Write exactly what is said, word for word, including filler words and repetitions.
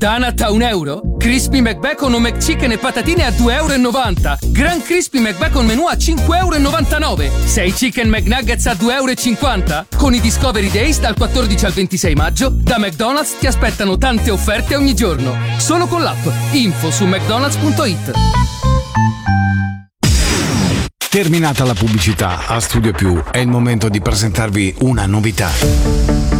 Danat a un euro? Crispy McBacon o McChicken e patatine a due e novanta euro. Gran Crispy McBacon menù a cinque e novantanove euro. sei Chicken McNuggets a due e cinquanta euro. Con i Discovery Days dal quattordici al ventisei maggio, da McDonald's ti aspettano tante offerte ogni giorno. Solo con l'app. Info su mcdonalds punto it. Terminata la pubblicità, a Studio Più è il momento di presentarvi una novità.